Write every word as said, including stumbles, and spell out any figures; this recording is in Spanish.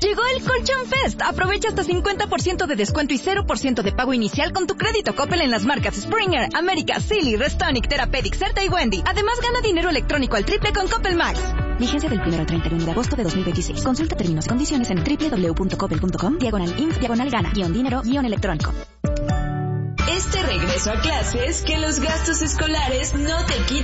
Llegó el Colchón Fest. Aprovecha hasta cincuenta por ciento de descuento y cero por ciento de pago inicial con tu crédito Coppel en las marcas Springer, América, Silly, Restonic, Therapeutic, Certa y Wendy. Además, gana dinero electrónico al triple con Coppel Max. Vigencia del primero al treinta y uno de agosto de dos mil veintiséis. Consulta términos y condiciones en doble u doble u doble u punto coppel punto com, diagonal inf, diagonal gana, guión dinero, guión electrónico. Este regreso a clases, que los gastos escolares no te quiten